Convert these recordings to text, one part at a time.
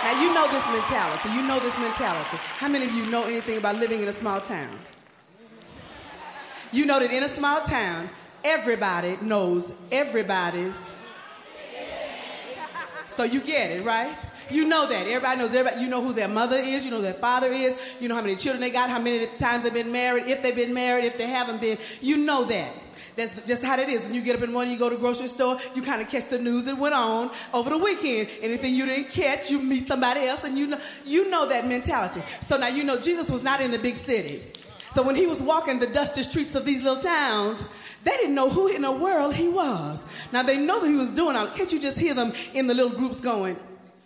Now, you know this mentality. You know this mentality. How many of you know anything about living in a small town? You know that in a small town, everybody knows everybody's. So you get it, right? You know that. Everybody knows everybody. You know who their mother is. You know who their father is. You know how many children they got, how many times they've been married, if they've been married, if they haven't been. You know that. That's just how it is. When you get up in the morning, you go to the grocery store, you kind of catch the news that went on over the weekend. Anything you didn't catch, you meet somebody else, and you know that mentality. So now you know Jesus was not in the big city. So when he was walking the dusty streets of these little towns, they didn't know who in the world he was. Now they know that he was doing all. Can't you just hear them in the little groups going,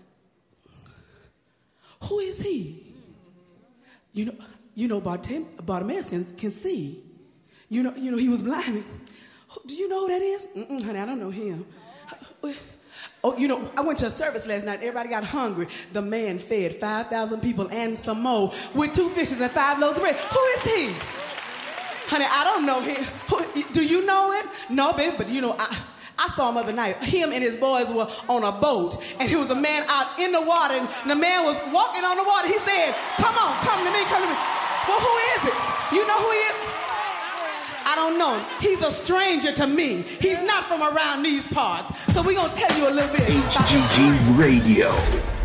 who is he? You know, Bartimaeus can see. You know, he was blind. Do you know who that is? Honey, I don't know him. Oh, you know, I went to a service last night. Everybody got hungry. The man fed 5,000 people and some more with 2 fishes and 5 loaves of bread. Who is he? Honey, I don't know him. Do you know him? No, baby, but you know, I saw him the other night. Him and his boys were on a boat, and there was a man out in the water, and the man was walking on the water. He said, come on, come to me, come to me. Well, who is it? You know who he is? I don't know him. He's a stranger to me. He's not from around these parts. So we're going to tell you a little bit about HGG Radio.